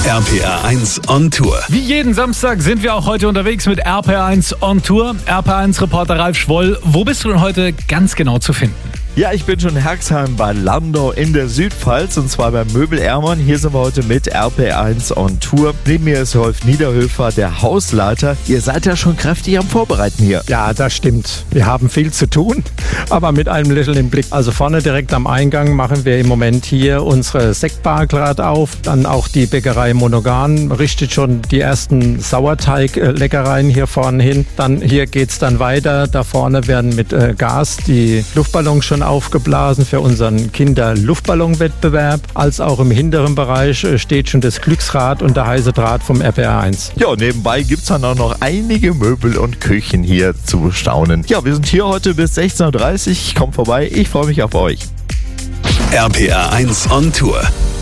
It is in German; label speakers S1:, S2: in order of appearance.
S1: RPR 1 on Tour.
S2: Wie jeden Samstag sind wir auch heute unterwegs mit RPR 1 on Tour. RPR 1 Reporter Ralf Schwoll, wo bist du denn heute ganz genau zu finden?
S3: Ja, ich bin schon in Herxheim bei Landau in der Südpfalz und zwar beim Möbel Ermann. Hier sind wir heute mit RPR1 on Tour. Neben mir ist Rolf Niederhöfer, der Hausleiter. Ihr seid ja schon kräftig am Vorbereiten hier.
S4: Ja, das stimmt. Wir haben viel zu tun, aber mit einem Lächeln im Blick. Also vorne direkt am Eingang machen wir im Moment hier unsere Sektbar gerade auf. Dann auch die Bäckerei Monogam richtet schon die ersten Sauerteig-Leckereien hier vorne hin. Dann hier geht's dann weiter. Da vorne werden mit Gas die Luftballons schon aufgeblasen für unseren Kinder-Luftballon-Wettbewerb. Als auch im hinteren Bereich steht schon das Glücksrad und der heiße Draht vom RPR1.
S3: Ja, nebenbei gibt's dann auch noch einige Möbel und Küchen hier zu bestaunen. Ja, wir sind hier heute bis 16:30 Uhr. Kommt vorbei, ich freue mich auf euch.
S1: RPR 1 on Tour.